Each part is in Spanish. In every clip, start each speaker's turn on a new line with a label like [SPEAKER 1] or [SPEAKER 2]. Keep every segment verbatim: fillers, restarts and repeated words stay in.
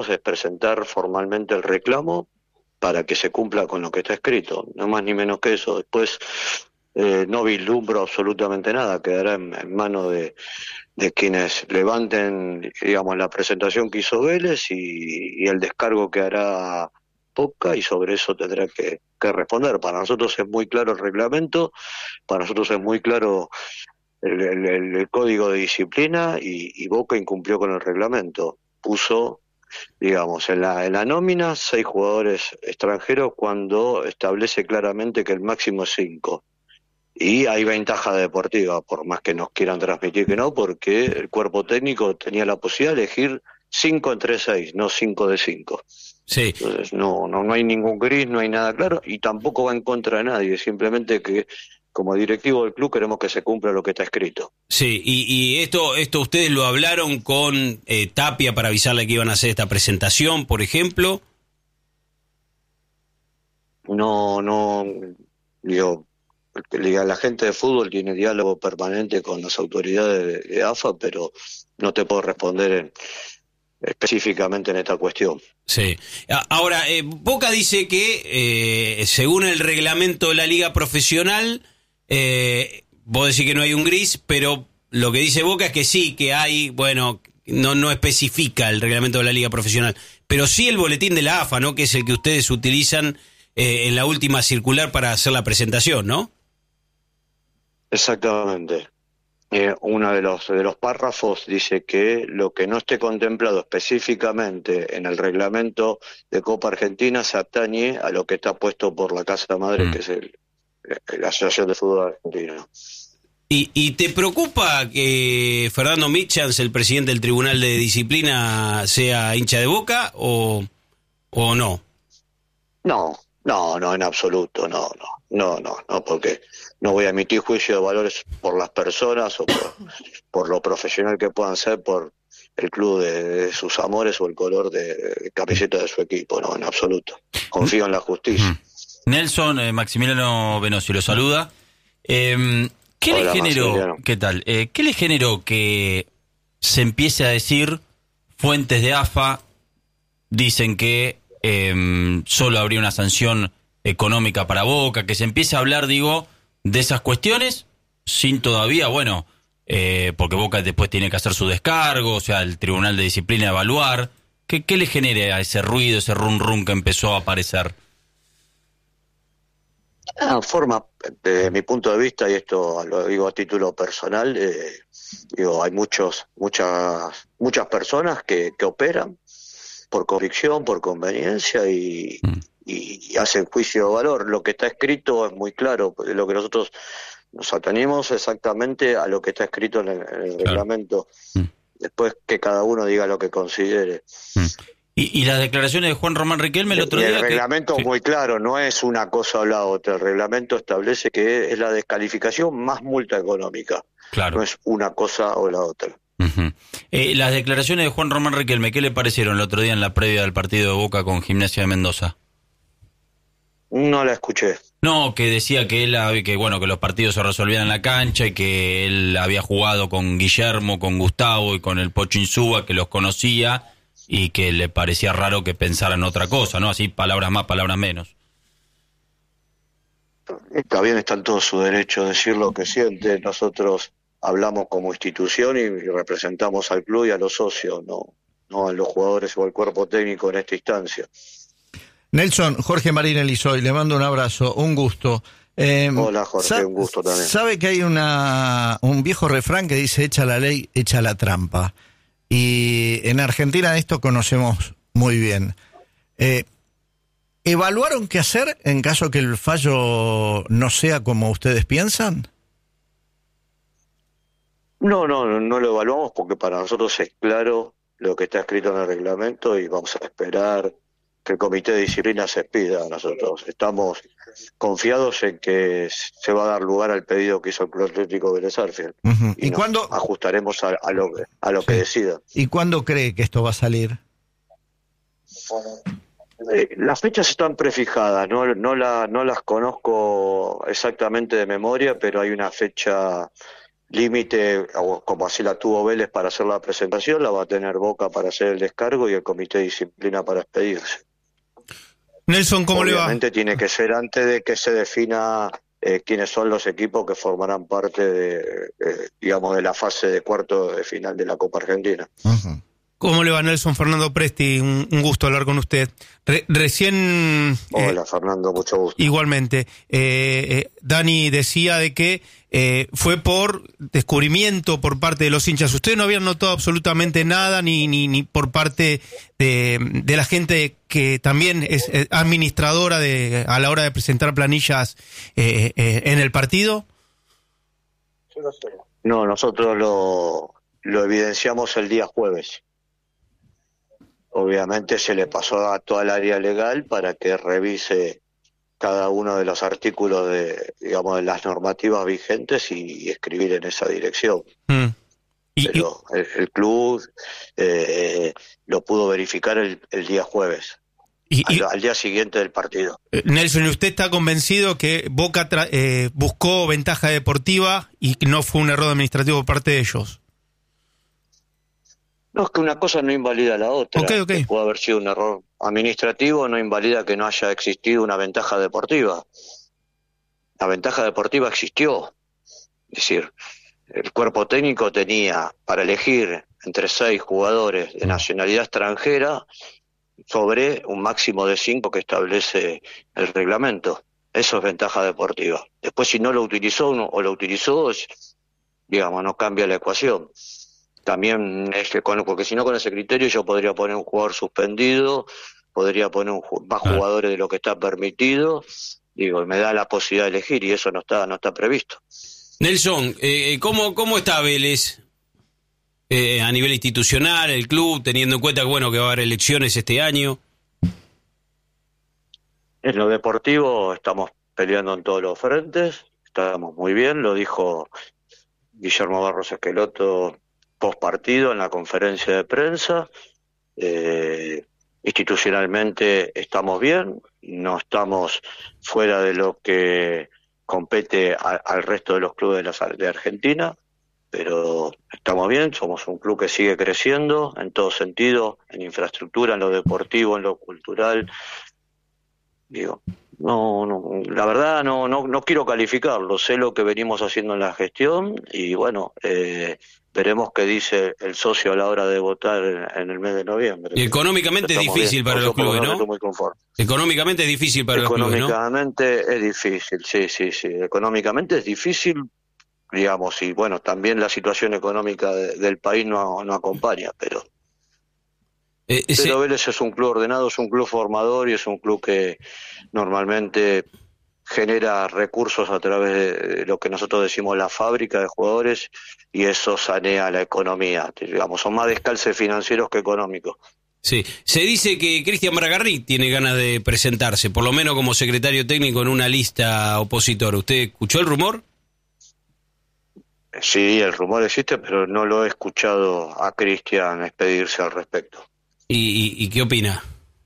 [SPEAKER 1] es presentar formalmente el reclamo para que se cumpla con lo que está escrito, no más ni menos que eso. Después eh, no vislumbro absolutamente nada, quedará en, en manos de, de quienes levanten, digamos, la presentación que hizo Vélez y, y el descargo que hará Boca, y sobre eso tendrá que, que responder. Para nosotros es muy claro el reglamento, para nosotros es muy claro el, el, el, el código de disciplina, y, y Boca incumplió con el reglamento. Puso, digamos, en la, en la nómina seis jugadores extranjeros cuando establece claramente que el máximo es cinco. Y hay ventaja deportiva, por más que nos quieran transmitir que no, porque el cuerpo técnico tenía la posibilidad de elegir cinco entre seis, no cinco de cinco.
[SPEAKER 2] Sí.
[SPEAKER 1] Entonces no, no, no hay ningún gris, no hay nada claro, y tampoco va en contra de nadie, simplemente que como directivo del club queremos que se cumpla lo que está escrito.
[SPEAKER 2] Sí, y, y esto esto ustedes lo hablaron con eh, Tapia para avisarle que iban a hacer esta presentación, por ejemplo.
[SPEAKER 1] No, no, digo, la gente de fútbol tiene diálogo permanente con las autoridades de, de A F A, pero no te puedo responder en, específicamente en esta cuestión.
[SPEAKER 2] Sí. Ahora, eh, Boca dice que eh, según el reglamento de la liga profesional, eh, vos decís que no hay un gris, pero lo que dice Boca es que sí, que hay, bueno, no, no especifica el reglamento de la liga profesional, pero sí el boletín de la A F A, ¿no? Que es el que ustedes utilizan eh, en la última circular para hacer la presentación, ¿no?
[SPEAKER 1] Exactamente. Eh, uno de los de los párrafos dice que lo que no esté contemplado específicamente en el reglamento de Copa Argentina se atañe a lo que está puesto por la Casa Madre, mm. que es el, la Asociación de Fútbol Argentino.
[SPEAKER 2] ¿Y, ¿Y te preocupa que Fernando Mitchans, el presidente del Tribunal de Disciplina, sea hincha de Boca o, o no?
[SPEAKER 1] No, no, no, en absoluto, no, no, no, no, no, porque no voy a emitir juicio de valores por las personas o por, por lo profesional que puedan ser, por el club de, de sus amores o el color de, de camiseta de su equipo, no, en absoluto. Confío en la justicia.
[SPEAKER 3] Nelson, eh, Maximiliano Venosio lo saluda. Eh, ¿Qué Hola, le generó, qué tal? Eh, ¿Qué le generó que se empiece a decir, fuentes de A F A dicen que eh, solo habría una sanción económica para Boca, que se empiece a hablar, digo, de esas cuestiones, sin todavía, bueno, eh, porque Boca después tiene que hacer su descargo, o sea, el Tribunal de Disciplina evaluar? ¿Qué, qué le genera ese ruido, ese rum rum que empezó a aparecer?
[SPEAKER 1] Ah, forma, desde mi punto de vista, y esto lo digo a título personal, eh, digo, hay muchos, muchas, muchas personas que, que operan por convicción, por conveniencia y, mm. y, y hacen juicio de valor. Lo que está escrito es muy claro, lo que nosotros nos atenemos exactamente a lo que está escrito en el, en el claro. reglamento. Mm. Después que cada uno diga lo que considere.
[SPEAKER 3] Mm. Y, y las declaraciones de Juan Román Riquelme el otro
[SPEAKER 1] y
[SPEAKER 3] día...
[SPEAKER 1] El reglamento
[SPEAKER 3] que...
[SPEAKER 1] es muy claro, no es una cosa o la otra. El reglamento establece que es la descalificación más multa económica.
[SPEAKER 3] Claro.
[SPEAKER 1] No es una cosa o la otra.
[SPEAKER 3] Uh-huh. Eh, las declaraciones de Juan Román Riquelme, ¿qué le parecieron el otro día en la previa del partido de Boca con Gimnasia de Mendoza?
[SPEAKER 1] No la escuché.
[SPEAKER 3] No, que decía que él, que bueno, que los partidos se resolvían en la cancha y que él había jugado con Guillermo, con Gustavo y con el Pocho Insúa, que los conocía y que le parecía raro que pensaran otra cosa, ¿no? Así, palabras más, palabras menos.
[SPEAKER 1] Está bien, está en todo su derecho a decir lo que siente. Nosotros hablamos como institución y representamos al club y a los socios, no, no a los jugadores o al cuerpo técnico en esta instancia.
[SPEAKER 4] Nelson, Jorge Marín Elizoy, le mando un abrazo, un gusto. Eh,
[SPEAKER 1] Hola Jorge, un gusto también.
[SPEAKER 4] Sabe que hay una un viejo refrán que dice echa la ley, echa la trampa. Y en Argentina esto conocemos muy bien. Eh, ¿Evaluaron qué hacer en caso que el fallo no sea como ustedes piensan?
[SPEAKER 1] No, no, no lo evaluamos porque para nosotros es claro lo que está escrito en el reglamento y vamos a esperar que el comité de disciplina se expida. Nosotros estamos confiados en que se va a dar lugar al pedido que hizo el Club Atlético Vélez Sarsfield.
[SPEAKER 4] Uh-huh.
[SPEAKER 1] Y, ¿Y cuándo ajustaremos a, a lo, a lo sí. que decida.
[SPEAKER 4] ¿Y cuándo cree que esto va a salir?
[SPEAKER 1] Eh, las fechas están prefijadas, no, no, la, no las conozco exactamente de memoria, pero hay una fecha límite, como así la tuvo Vélez para hacer la presentación, la va a tener Boca para hacer el descargo y el comité de disciplina para expedirse.
[SPEAKER 5] Nelson, ¿cómo le va?
[SPEAKER 1] Obviamente tiene que ser antes de que se defina eh, quiénes son los equipos que formarán parte de, eh, digamos, de la fase de cuarto de final de la Copa Argentina.
[SPEAKER 5] Uh-huh. ¿Cómo le va, Nelson? Fernando Presti, un, un gusto hablar con usted. Re, recién...
[SPEAKER 1] Hola,
[SPEAKER 5] eh,
[SPEAKER 1] Fernando, mucho gusto.
[SPEAKER 5] Igualmente. Eh, eh, Dani decía de que eh, fue por descubrimiento por parte de los hinchas. Ustedes no habían notado absolutamente nada, ni ni, ni por parte de, de la gente que también es administradora de a la hora de presentar planillas eh, eh, en el partido.
[SPEAKER 1] No, nosotros lo, lo evidenciamos el día jueves. Obviamente se le pasó a toda el área legal para que revise cada uno de los artículos de, digamos, de las normativas vigentes y, y escribir en esa dirección. Mm. ¿Y, Pero el, el club eh, lo pudo verificar el, el día jueves, y, al, y, al día siguiente del partido.
[SPEAKER 5] Nelson, ¿usted está convencido que Boca tra- eh, buscó ventaja deportiva y no fue un error administrativo por parte de ellos?
[SPEAKER 1] No, es que una cosa no invalida la otra.
[SPEAKER 5] Okay, okay.
[SPEAKER 1] Puede haber sido un error administrativo, no invalida que no haya existido una ventaja deportiva. La ventaja deportiva existió. Es decir, el cuerpo técnico tenía para elegir entre seis jugadores de nacionalidad extranjera sobre un máximo de cinco que establece el reglamento. Eso es ventaja deportiva. Después, si no lo utilizó uno, o lo utilizó, digamos, no cambia la ecuación. También es que con, porque si no con ese criterio yo podría poner un jugador suspendido, podría poner un, más jugadores de lo que está permitido, digo, me da la posibilidad de elegir y eso no está no está previsto.
[SPEAKER 2] Nelson, eh, ¿cómo, cómo está Vélez eh, a nivel institucional, el club, teniendo en cuenta que, bueno, que va a haber elecciones este año?
[SPEAKER 1] En lo deportivo estamos peleando en todos los frentes, estamos muy bien, lo dijo Guillermo Barros Esqueloto post partido en la conferencia de prensa. Eh, institucionalmente estamos bien, no estamos fuera de lo que compete a, al resto de los clubes de, la, de Argentina, pero estamos bien, somos un club que sigue creciendo en todo sentido, en infraestructura, en lo deportivo, en lo cultural. Digo, no, no, la verdad no, no, no quiero calificarlo, sé lo que venimos haciendo en la gestión y bueno, eh, veremos qué dice el socio a la hora de votar en, en el mes de noviembre.
[SPEAKER 2] Y económicamente es difícil bien, para los clubes, ¿no?
[SPEAKER 1] Muy conforme.
[SPEAKER 2] Económicamente es difícil para los clubes, ¿no?
[SPEAKER 1] Económicamente es difícil, sí, sí, sí. Económicamente es difícil, digamos, y bueno, también la situación económica de, del país no, no acompaña, pero... Eh, ese... Pero Vélez es un club ordenado, es un club formador y es un club que normalmente genera recursos a través de lo que nosotros decimos la fábrica de jugadores y eso sanea la economía. Digamos, son más descalces financieros que económicos.
[SPEAKER 2] Sí, se dice que Cristian Bragarnik tiene ganas de presentarse, por lo menos como secretario técnico en una lista opositora. ¿Usted escuchó el rumor?
[SPEAKER 1] Sí, el rumor existe, pero no lo he escuchado a Cristian expedirse al respecto.
[SPEAKER 2] ¿Y, y, y qué opina?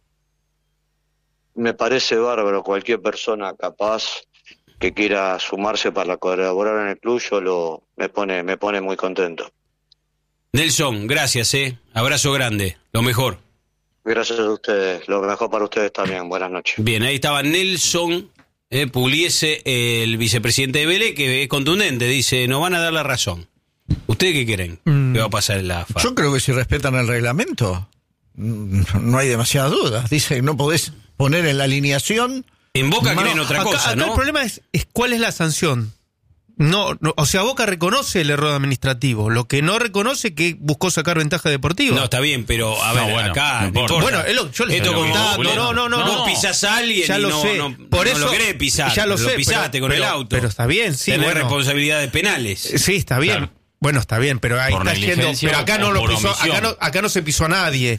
[SPEAKER 1] Me parece bárbaro, cualquier persona capaz que quiera sumarse para colaborar en el club, yo lo, me pone, me pone muy contento.
[SPEAKER 2] Nelson, gracias, eh. Abrazo grande, lo mejor.
[SPEAKER 1] Gracias a ustedes, lo mejor para ustedes también, buenas noches.
[SPEAKER 2] Bien, ahí estaba Nelson eh, Pugliese, el vicepresidente de Vélez, que es contundente, dice, nos van a dar la razón. ¿Ustedes qué creen? Mm. ¿Qué va a pasar en la A F A?
[SPEAKER 4] Yo creo que si respetan el reglamento, no hay demasiadas dudas. Dice que no podés poner en la alineación.
[SPEAKER 2] En Boca no, creen otra
[SPEAKER 5] acá,
[SPEAKER 2] cosa,
[SPEAKER 5] acá
[SPEAKER 2] ¿no?
[SPEAKER 5] El problema es, es cuál es la sanción. No, no, o sea, Boca reconoce el error administrativo, lo que no reconoce que buscó sacar ventaja deportiva.
[SPEAKER 2] No, está bien, pero a ver, no, bueno, acá
[SPEAKER 5] no importa. Bueno, es lo, yo les
[SPEAKER 2] esto como
[SPEAKER 5] no, no, no, no,
[SPEAKER 2] vos pisás a alguien
[SPEAKER 5] ya
[SPEAKER 2] y
[SPEAKER 5] lo
[SPEAKER 2] no,
[SPEAKER 5] sé.
[SPEAKER 2] no,
[SPEAKER 5] Por
[SPEAKER 2] no
[SPEAKER 5] eso,
[SPEAKER 2] lo querés pisar,
[SPEAKER 5] ya lo,
[SPEAKER 2] lo
[SPEAKER 5] sé,
[SPEAKER 2] pisaste
[SPEAKER 5] pero,
[SPEAKER 2] con
[SPEAKER 5] pero,
[SPEAKER 2] el auto.
[SPEAKER 5] Pero está bien, sí.
[SPEAKER 2] Tenés
[SPEAKER 5] bueno.
[SPEAKER 2] responsabilidades penales.
[SPEAKER 5] Sí, está bien. Claro. Bueno, está bien, pero ahí
[SPEAKER 3] por
[SPEAKER 5] está yendo, pero acá no lo pisó, acá no, acá no se pisó a nadie.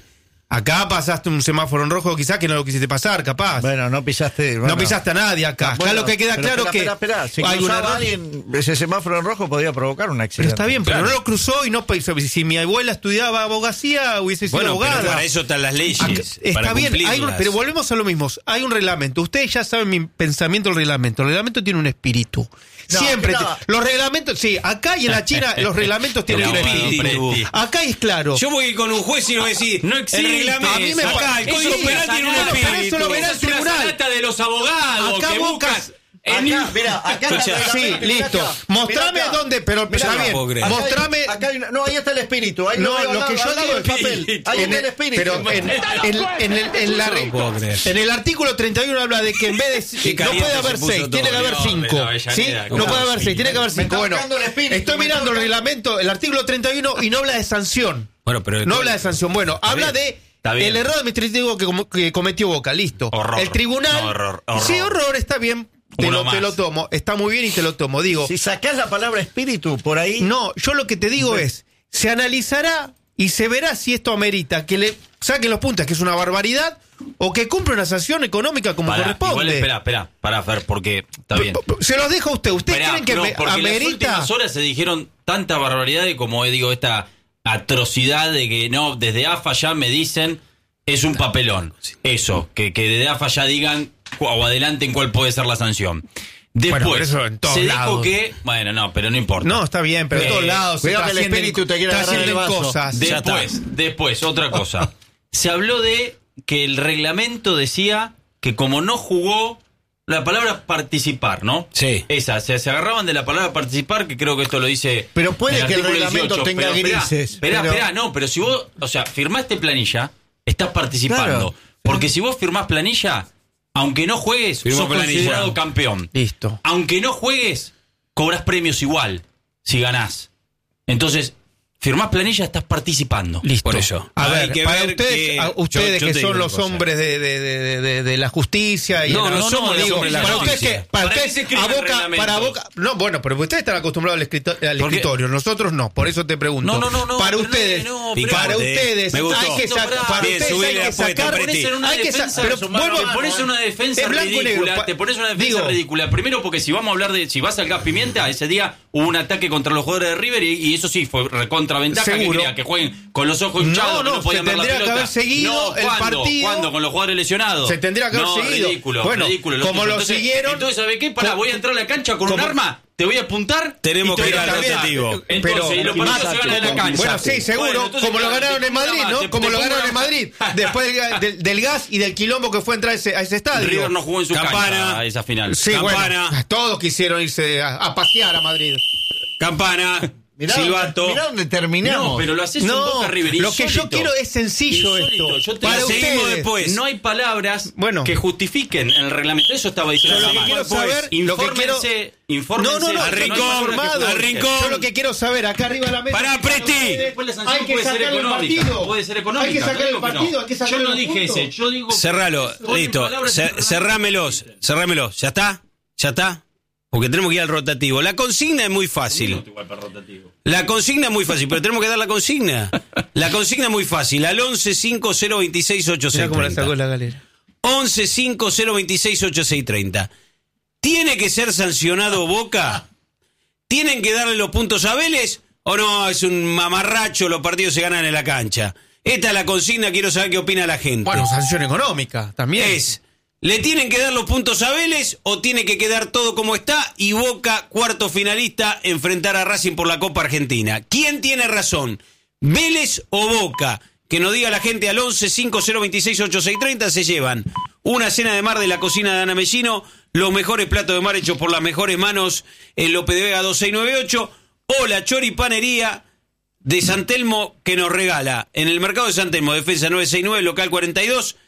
[SPEAKER 5] Acá pasaste un semáforo en rojo, quizás que no lo quisiste pasar, capaz.
[SPEAKER 4] Bueno, no pisaste. Bueno.
[SPEAKER 5] No pisaste a nadie acá. Acá
[SPEAKER 4] Bueno,
[SPEAKER 5] lo que queda claro
[SPEAKER 4] espera,
[SPEAKER 5] que.
[SPEAKER 4] Espera, espera. Si
[SPEAKER 5] hay un error.
[SPEAKER 4] alguien, ese semáforo en rojo podía provocar un accidente.
[SPEAKER 5] Pero está bien, pero
[SPEAKER 2] Claro.
[SPEAKER 5] no lo cruzó y no. Si mi abuela estudiaba abogacía, hubiese sido
[SPEAKER 2] Bueno,
[SPEAKER 5] abogada.
[SPEAKER 2] pero para eso están las leyes.
[SPEAKER 5] Acá-
[SPEAKER 2] para
[SPEAKER 5] está bien, hay un-
[SPEAKER 2] cumplirlas.
[SPEAKER 5] pero volvemos a lo mismo. Hay un reglamento. Ustedes ya saben mi pensamiento del reglamento. El reglamento tiene un espíritu.
[SPEAKER 4] No,
[SPEAKER 5] Siempre.
[SPEAKER 4] no.
[SPEAKER 5] te- los reglamentos, sí, acá y en la China los reglamentos tienen un
[SPEAKER 2] Pero,
[SPEAKER 5] espíritu.
[SPEAKER 2] Presti.
[SPEAKER 5] Acá es claro.
[SPEAKER 2] Yo voy con un juez y le voy a decir,
[SPEAKER 3] No existe.
[SPEAKER 2] el reglamento,
[SPEAKER 5] A mí me
[SPEAKER 2] acá,
[SPEAKER 5] pa-
[SPEAKER 2] el
[SPEAKER 5] eso
[SPEAKER 2] Código
[SPEAKER 5] sí,
[SPEAKER 2] Penal tiene un
[SPEAKER 5] pero
[SPEAKER 2] espíritu.
[SPEAKER 5] eso lo verá el
[SPEAKER 3] Es una
[SPEAKER 5] tribunal.
[SPEAKER 3] sanata de los abogados
[SPEAKER 5] Acá
[SPEAKER 3] que
[SPEAKER 5] vos
[SPEAKER 3] buscas
[SPEAKER 5] cas-
[SPEAKER 3] en-
[SPEAKER 4] Acá, mirá, acá está el
[SPEAKER 2] Escucha,
[SPEAKER 5] Sí,
[SPEAKER 4] reglamento, mirá
[SPEAKER 5] listo.
[SPEAKER 4] acá.
[SPEAKER 5] Mostrame
[SPEAKER 4] Mirá acá.
[SPEAKER 5] dónde, pero
[SPEAKER 4] Mirá
[SPEAKER 5] está
[SPEAKER 4] acá.
[SPEAKER 5] bien.
[SPEAKER 2] puedo creer.
[SPEAKER 4] Acá hay-
[SPEAKER 5] Mostrame.
[SPEAKER 4] acá hay una- no, ahí está el espíritu. Ahí
[SPEAKER 5] No,
[SPEAKER 4] veo al
[SPEAKER 5] lo
[SPEAKER 4] lado-
[SPEAKER 5] que yo
[SPEAKER 4] al lado
[SPEAKER 5] digo
[SPEAKER 4] del papel.
[SPEAKER 3] espíritu.
[SPEAKER 4] Ahí
[SPEAKER 5] En
[SPEAKER 4] está
[SPEAKER 5] el,
[SPEAKER 4] el espíritu.
[SPEAKER 5] pero en, en, en el, en la,
[SPEAKER 2] No puedo creer.
[SPEAKER 5] en el artículo treinta y uno habla de que en vez de
[SPEAKER 2] Qué
[SPEAKER 5] no
[SPEAKER 2] caliente
[SPEAKER 5] puede
[SPEAKER 2] se
[SPEAKER 5] haber
[SPEAKER 2] puso
[SPEAKER 5] seis,
[SPEAKER 2] todo.
[SPEAKER 5] tiene que haber
[SPEAKER 3] No,
[SPEAKER 5] cinco.
[SPEAKER 3] pero Avellaneda,
[SPEAKER 5] ¿Sí?
[SPEAKER 3] ¿cómo?
[SPEAKER 5] No puede haber
[SPEAKER 2] Sí.
[SPEAKER 5] seis, tiene que haber
[SPEAKER 4] Me
[SPEAKER 5] cinco.
[SPEAKER 4] está
[SPEAKER 5] Bueno,
[SPEAKER 4] buscando el espíritu,
[SPEAKER 5] estoy
[SPEAKER 4] me está
[SPEAKER 5] mirando el
[SPEAKER 4] buscando-
[SPEAKER 5] reglamento, el artículo treinta y uno, y no habla de sanción.
[SPEAKER 2] Bueno, pero
[SPEAKER 5] No habla de sanción. Bueno, habla
[SPEAKER 3] bien,
[SPEAKER 5] de
[SPEAKER 3] está bien.
[SPEAKER 5] el error administrativo que, com- que cometió Boca. Listo.
[SPEAKER 3] Horror.
[SPEAKER 5] El tribunal.
[SPEAKER 3] No, horror, horror.
[SPEAKER 5] Sí, horror, está bien. Te
[SPEAKER 3] Uno
[SPEAKER 5] lo, te
[SPEAKER 3] más.
[SPEAKER 5] lo tomo. Está muy bien y te lo tomo. Digo,
[SPEAKER 4] Si sacás la palabra espíritu por ahí.
[SPEAKER 5] no, yo lo que te digo es, se analizará y se verá si esto amerita que le saquen los puntos, que es una barbaridad, o que cumpla una sanción económica como
[SPEAKER 3] Pará,
[SPEAKER 5] corresponde.
[SPEAKER 3] igual, espera, espera, para Fer, porque está bien.
[SPEAKER 5] P- p- Se los dejo a usted. ¿Ustedes
[SPEAKER 3] Esperá,
[SPEAKER 5] creen que
[SPEAKER 3] no,
[SPEAKER 5] me-
[SPEAKER 3] porque en las
[SPEAKER 5] amerita?
[SPEAKER 3] últimas horas se dijeron tanta barbaridad de como digo, esta atrocidad de que no, desde AFA ya me dicen es un papelón. Eso, que, que desde AFA ya digan cu- o adelanten cuál puede ser la sanción. Después,
[SPEAKER 5] Bueno, pero eso en todos
[SPEAKER 3] se dijo
[SPEAKER 5] lados.
[SPEAKER 3] que, bueno, no, pero no importa.
[SPEAKER 5] No, está bien, pero en
[SPEAKER 3] Eh,
[SPEAKER 5] todos lados se
[SPEAKER 4] cuidado que el
[SPEAKER 5] trascienden-
[SPEAKER 4] espíritu te quiere agarrar el
[SPEAKER 5] trascienden
[SPEAKER 4] vaso.
[SPEAKER 5] cosas.
[SPEAKER 2] Ya está.
[SPEAKER 3] Después, después, otra cosa. Se habló de que el reglamento decía que como no jugó la palabra participar, ¿no?
[SPEAKER 2] Sí.
[SPEAKER 3] Esa, se, se agarraban de la palabra participar, que creo que esto lo dice.
[SPEAKER 4] Pero puede
[SPEAKER 3] en
[SPEAKER 4] que el
[SPEAKER 3] artículo
[SPEAKER 4] reglamento
[SPEAKER 3] dieciocho,
[SPEAKER 4] tenga
[SPEAKER 3] pero esperá,
[SPEAKER 4] grises,
[SPEAKER 3] Esperá,
[SPEAKER 4] pero-
[SPEAKER 3] esperá, no, pero si vos, o sea, firmaste planilla, estás participando.
[SPEAKER 4] Claro.
[SPEAKER 3] Porque si vos firmás planilla, aunque no juegues,
[SPEAKER 2] Firmó
[SPEAKER 3] sos
[SPEAKER 2] planilla.
[SPEAKER 3] considerado campeón.
[SPEAKER 5] Listo.
[SPEAKER 3] Aunque no juegues, cobras premios igual si ganás. Entonces, firmás planilla, estás participando.
[SPEAKER 5] Listo.
[SPEAKER 2] Por eso.
[SPEAKER 5] A
[SPEAKER 2] Hay
[SPEAKER 5] ver,
[SPEAKER 2] que
[SPEAKER 5] para
[SPEAKER 2] ver
[SPEAKER 5] ustedes,
[SPEAKER 2] que-
[SPEAKER 5] a ustedes
[SPEAKER 2] yo- yo
[SPEAKER 5] que
[SPEAKER 2] te digo
[SPEAKER 5] son
[SPEAKER 2] una
[SPEAKER 5] los
[SPEAKER 2] cosa.
[SPEAKER 5] hombres de, de, de, de, de la justicia y
[SPEAKER 2] No,
[SPEAKER 5] de la-
[SPEAKER 2] no somos los
[SPEAKER 5] digo,
[SPEAKER 2] hombres de la
[SPEAKER 5] para ustedes
[SPEAKER 2] justicia.
[SPEAKER 5] que, para
[SPEAKER 3] ¿Para qué
[SPEAKER 5] ustedes
[SPEAKER 3] se escriben
[SPEAKER 5] a Boca,
[SPEAKER 3] reglamentos?
[SPEAKER 5] para Boca, no, bueno, pero ustedes están acostumbrados al, escrito- al
[SPEAKER 3] ¿Por qué?
[SPEAKER 5] escritorio, nosotros no, por eso te pregunto.
[SPEAKER 3] No, no, no, no,
[SPEAKER 5] para
[SPEAKER 3] pero
[SPEAKER 5] ustedes,
[SPEAKER 3] no,
[SPEAKER 2] pero-
[SPEAKER 5] para
[SPEAKER 2] Picante,
[SPEAKER 5] ustedes
[SPEAKER 2] me gustó.
[SPEAKER 5] hay que sacar,
[SPEAKER 3] No,
[SPEAKER 5] para
[SPEAKER 2] bien,
[SPEAKER 5] ustedes
[SPEAKER 2] subile
[SPEAKER 5] hay
[SPEAKER 2] la
[SPEAKER 5] que
[SPEAKER 2] apuesta,
[SPEAKER 5] sacar,
[SPEAKER 2] Presti.
[SPEAKER 3] en una
[SPEAKER 5] hay que sa-
[SPEAKER 3] defensa,
[SPEAKER 5] pero
[SPEAKER 3] te
[SPEAKER 5] vuelvo-
[SPEAKER 3] pones en una defensa
[SPEAKER 5] es blanco y negro,
[SPEAKER 3] ridícula,
[SPEAKER 5] pa-
[SPEAKER 3] te pones en una defensa
[SPEAKER 5] digo-
[SPEAKER 3] ridícula. Primero porque si vamos a hablar de, si vas al Gas Pimienta, ese día hubo un ataque contra los jugadores de River y, y eso sí fue recontra ventaja, que
[SPEAKER 5] Seguro.
[SPEAKER 3] quería que jueguen con los ojos
[SPEAKER 5] No,
[SPEAKER 3] hinchados, que
[SPEAKER 5] no,
[SPEAKER 3] no podían
[SPEAKER 5] se
[SPEAKER 3] ver la
[SPEAKER 5] tendría que
[SPEAKER 3] pelota.
[SPEAKER 5] haber seguido
[SPEAKER 3] no,
[SPEAKER 5] el
[SPEAKER 3] ¿cuándo?
[SPEAKER 5] partido.
[SPEAKER 3] ¿Cuándo? Con los jugadores lesionados.
[SPEAKER 5] Se tendría que haber
[SPEAKER 3] no,
[SPEAKER 5] seguido.
[SPEAKER 3] ridículo,
[SPEAKER 5] Bueno,
[SPEAKER 3] ridículo.
[SPEAKER 5] como
[SPEAKER 3] tuyo.
[SPEAKER 5] lo
[SPEAKER 3] Entonces-
[SPEAKER 5] siguieron-
[SPEAKER 3] Entonces, ¿sabe qué? Para,
[SPEAKER 5] Co-
[SPEAKER 3] voy a entrar a la cancha con un
[SPEAKER 5] como-
[SPEAKER 3] arma, te voy a apuntar.
[SPEAKER 2] Tenemos
[SPEAKER 3] y te
[SPEAKER 2] que
[SPEAKER 3] voy a
[SPEAKER 2] ir al
[SPEAKER 3] atravesar.
[SPEAKER 2] rotativo.
[SPEAKER 3] Entonces,
[SPEAKER 5] Pero-
[SPEAKER 3] y los partidos se ganan en la cancha.
[SPEAKER 5] Bueno, sí, seguro,
[SPEAKER 3] Bueno, entonces,
[SPEAKER 5] como lo
[SPEAKER 3] claro,
[SPEAKER 5] ganaron
[SPEAKER 3] te
[SPEAKER 5] en
[SPEAKER 3] pongo
[SPEAKER 5] Madrid,
[SPEAKER 3] una
[SPEAKER 5] ¿no?
[SPEAKER 3] más, te-
[SPEAKER 5] Como
[SPEAKER 3] te
[SPEAKER 5] lo
[SPEAKER 3] pongo
[SPEAKER 5] ganaron
[SPEAKER 3] una
[SPEAKER 5] en Madrid, después del, del- del gas y del quilombo que fue entrar a ese, a ese estadio.
[SPEAKER 3] River no jugó en su
[SPEAKER 2] Campana.
[SPEAKER 3] cancha a esa final.
[SPEAKER 5] Sí,
[SPEAKER 2] Campana.
[SPEAKER 5] bueno, todos quisieron irse a, a pasear a Madrid.
[SPEAKER 2] Campana,
[SPEAKER 4] Mirá,
[SPEAKER 2] silbato.
[SPEAKER 4] mirá dónde terminamos.
[SPEAKER 3] No, pero lo haces
[SPEAKER 5] No,
[SPEAKER 3] en Boca River.
[SPEAKER 5] lo que yo
[SPEAKER 3] insólito.
[SPEAKER 5] quiero es sencillo
[SPEAKER 3] Insólito.
[SPEAKER 5] esto.
[SPEAKER 3] Yo te
[SPEAKER 5] Para
[SPEAKER 3] lo
[SPEAKER 2] seguimos
[SPEAKER 5] ustedes.
[SPEAKER 2] después.
[SPEAKER 3] No hay palabras
[SPEAKER 5] Bueno.
[SPEAKER 3] que justifiquen el reglamento. Eso estaba diciendo.
[SPEAKER 5] Yo lo que
[SPEAKER 3] Samar.
[SPEAKER 5] quiero saber, lo que
[SPEAKER 3] infórmense,
[SPEAKER 5] quiero-
[SPEAKER 3] infórmense.
[SPEAKER 5] No, no, no,
[SPEAKER 2] al
[SPEAKER 3] que hay
[SPEAKER 2] rincón,
[SPEAKER 3] palabras que
[SPEAKER 2] al
[SPEAKER 3] justifiquen.
[SPEAKER 2] rincón.
[SPEAKER 5] Yo lo que quiero saber, acá arriba de la mesa.
[SPEAKER 2] Pará, Presti.
[SPEAKER 3] Después la sanción
[SPEAKER 5] Hay que
[SPEAKER 3] puede ser
[SPEAKER 5] sacar el
[SPEAKER 3] económica.
[SPEAKER 5] partido.
[SPEAKER 3] Puede ser económica.
[SPEAKER 5] Hay que sacar
[SPEAKER 3] no
[SPEAKER 5] el
[SPEAKER 3] digo que
[SPEAKER 5] partido,
[SPEAKER 3] no.
[SPEAKER 5] hay que sacar
[SPEAKER 3] Yo no
[SPEAKER 5] los
[SPEAKER 3] dije
[SPEAKER 5] puntos.
[SPEAKER 3] ese. Yo digo.
[SPEAKER 2] Cerralo,
[SPEAKER 3] Ponen
[SPEAKER 2] listo.
[SPEAKER 3] palabras
[SPEAKER 2] Cer-
[SPEAKER 3] en
[SPEAKER 2] cerrámelos, cerrámelos. ¿Ya está? ¿Ya está? Porque tenemos que ir al rotativo. La consigna es muy fácil.
[SPEAKER 3] Igual para rotativo.
[SPEAKER 2] La consigna es muy fácil, pero tenemos que dar la consigna. La consigna es muy fácil. Al once cinco cero veintiséis ochenta y seis
[SPEAKER 5] Mirá cómo la
[SPEAKER 2] treinta.
[SPEAKER 5] sacó la galera.
[SPEAKER 2] once cinco cero veintiséis ochenta y seis treinta. ¿Tiene que ser sancionado Boca? ¿Tienen que darle los puntos a Vélez? ¿O no? Es un mamarracho, los partidos se ganan en la cancha. Esta es la consigna, quiero saber qué opina la gente.
[SPEAKER 5] Bueno, sanción económica también.
[SPEAKER 2] Es, ¿le tienen que dar los puntos a Vélez o tiene que quedar todo como está y Boca, cuarto finalista, enfrentar a Racing por la Copa Argentina? ¿Quién tiene razón? ¿Vélez o Boca? Que nos diga la gente al once cinco cero veintiséis ochenta y seis treinta. Se llevan una cena de mar de la cocina de Ana Mellino, los mejores platos de mar hechos por las mejores manos en López de Vega dos seis nueve ocho, o la choripanería de San Telmo que nos regala en el mercado de San Telmo, Defensa nueve seis nueve, local cuarenta y dos.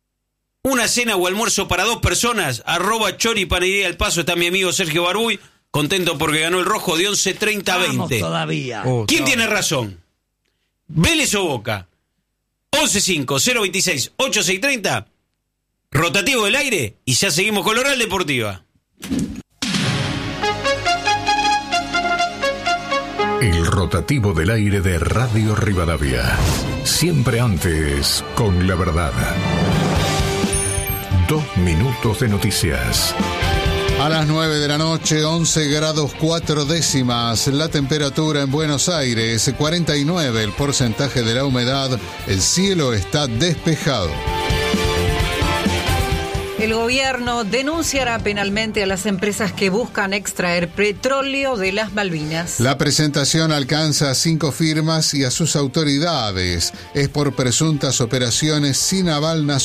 [SPEAKER 2] Una cena o almuerzo para dos personas, arroba choripanería al paso. Está mi amigo Sergio Barbuy, contento porque ganó el rojo de once treinta a veinte.
[SPEAKER 4] todavía.
[SPEAKER 5] Oh,
[SPEAKER 2] ¿Quién
[SPEAKER 5] no.
[SPEAKER 2] tiene razón? ¿Vélez o Boca? once cinco cero veintiséis ochenta y seis treinta. Rotativo del aire y ya seguimos con la Oral Deportiva.
[SPEAKER 6] El rotativo del aire de Radio Rivadavia. Siempre antes, con la verdad. Dos minutos de noticias.
[SPEAKER 7] A las nueve de la noche, once grados cuatro décimas. La temperatura en Buenos Aires, cuarenta y nueve el porcentaje de la humedad. El cielo está despejado.
[SPEAKER 8] El gobierno denunciará penalmente a las empresas que buscan extraer petróleo de las Malvinas.
[SPEAKER 7] La presentación alcanza a cinco firmas y a sus autoridades. Es por presuntas operaciones sin aval nacional.